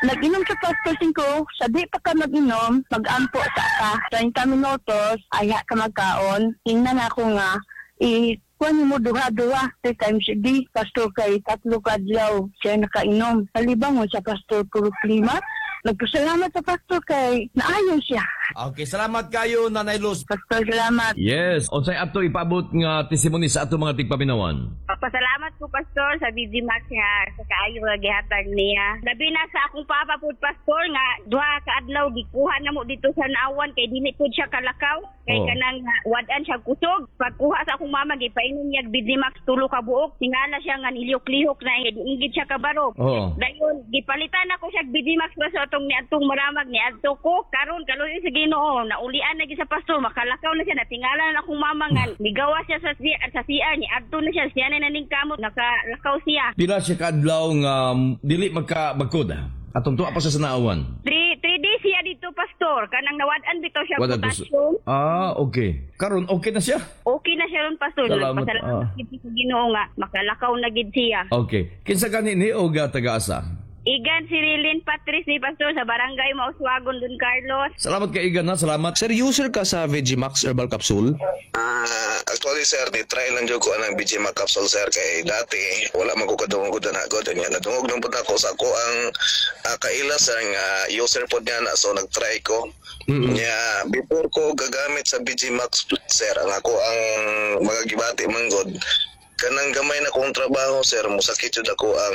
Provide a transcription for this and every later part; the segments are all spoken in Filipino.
Nag-inom sa pastor 5, sa di pa ka mag-inom, mag-ampo sa ka, 30 minutos, aya ka magkaon, tingnan ako nga, kuan mo duha-duha, 3 times a day, pastor kay 3 kadlaw, siya nakainom. Talibang mo sa pastor puro klima, nagpasalamat sa pastor kay naayon siya. Okay, salamat kayo, Nanay Luz. Pastor, salamat. Yes, unsay ato ipabot nga testimony sa ato mga tigpaminawan. Pasalamat ko, Pastor, sa BG Max nga sa kaayo nga gihatag niya. Labi na sa akong papa po, Pastor, nga duha ka adlaw gikuha na mo dito sa Naawan kay dili pud siya kalakaw. Kay kanang wadan siya kusog. Pagkuha sa akong mama gipainom niya BG Max 3 ka buok. Tingala siya nga nilihok-lihok na ingid siya kabaro. Dayon gipalitan ako siya BG Max pa sa atong niadtong maramag niadto ko. Karon kaluoy sa Ginoo, naulian na gyud sa pastor, makalakaw na siya, natingala na akong mama nga migawa siya sa CR ni adto na siya na ning kamot, nakalakaw siya. Pila siya kadlaw nga dili magkod. Atong tuwa pa sa Naawan. 3 days siya dito, Pastor. Kanang nawad-an bitaw siya potassium. Okay. Karon okay na siya? Okay na siya ron, Pastor. Salamat. Pasalamat gid sa Ginoo nga makalakaw na gid siya. Okay. Kinsa kanini o taga-asa? Igan si Rilin Patrice ni Pastor sa barangay Mauswagon Don Carlos. Salamat kay Igan, ha. Salamat. Sir, user ka sa Vegimax Herbal Capsule? Actually, sir, try lang dyan ko ang Vegimax Capsule, sir. Kay dati, wala man ko kadungog na agad. Nadungog nung po na ko sa ko ang kailas ang user po niya na. So, nag-try ko. Before ko gagamit sa Vegimax, sir, ang ako ang mga gibati manggod. Kanang gamay na kong trabaho, sir, musakit yun ako ang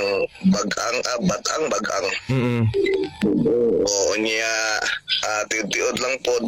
bagang. Oo niya, tiud lang po,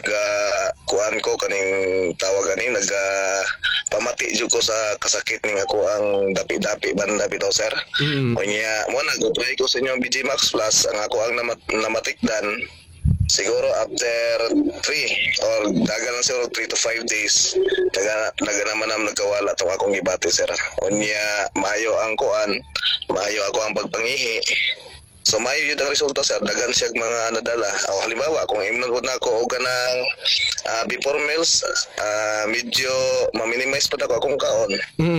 kuan ko, kaning tawag ani, pamati dyan ko sa kasakit ng ako ang dapi-dapi, banda bitaw, sir. O niya, nag-try ko sa inyo BG Max Plus, ang ako ang namatikdan. Siguro after 3 or daga lang siguro 3 to 5 days daga naman nagkawala itong akong gibati, sir. Unya maayo ang kuan, maayo ako ang pagpangihi. So maayo yun ang resulta, sir. Dagan siya mga nadala. O halimbawa kung imnon na ako o ganang before meals, medyo ma-minimize pa ako akong kaon.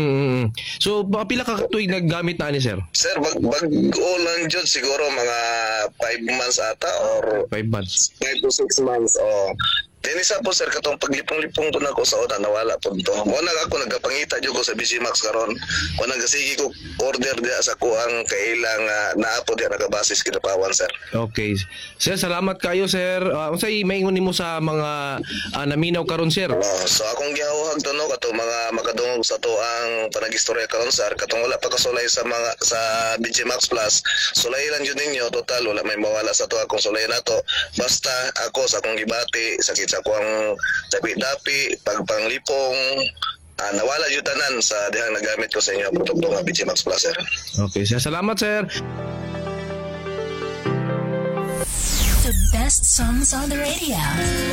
So pila ka tuig naggamit na ni, sir? Sir, bago lang dyan siguro mga 5 months ata or 5 months. 5 to 6 months. Then isa po, sir, katong paglipong-lipong po na ko sa una, nawala po ito. Muna ako nagapangita dyan ko sa BG Max karon. Muna gasigi ko order diya sa kuang kailang naapo diya nagabasis kinapawan, sir. Okay. Sir, salamat kayo, sir. Unsay maingon nimo sa mga naminaw karon, sir? So akong gihahuhag to, no, katong mga makadungog sa to ang panagistorya karon, sir. Katong wala pa kasulay sa BG Max Plus. Sulay lang yun ninyo, total, wala may mawala sa to akong sulay na to. Basta ako sa akong gibati, sakit sa kuang dapi-dapi, pagpanglipong, nawala yung tanan sa dihang nagamit ko sa inyo produkto ng BG Max Plus, sir. Okay, sir. Salamat, sir. The best songs on the radio.